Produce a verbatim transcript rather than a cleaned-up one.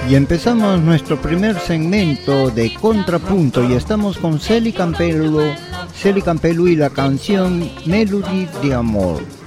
Y empezamos nuestro primer segmento de Contrapunto y estamos con Celi Campelo, Celi Campelo y la canción Melody de Amor.